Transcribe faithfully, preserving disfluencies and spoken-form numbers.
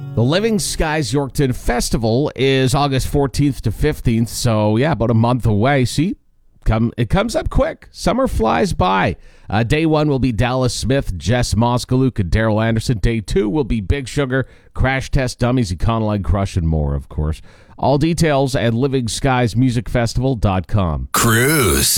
The Living Skies Yorkton Festival is August fourteenth to fifteenth, so yeah, about a month away. See, come it comes up quick. Summer flies by. Uh, day one will be Dallas Smith, Jess Moskaluk, and Daryl Anderson. Day two will be Big Sugar, Crash Test Dummies, Econoline Crush, and more, of course. All details at living skies music festival dot com. Cruise.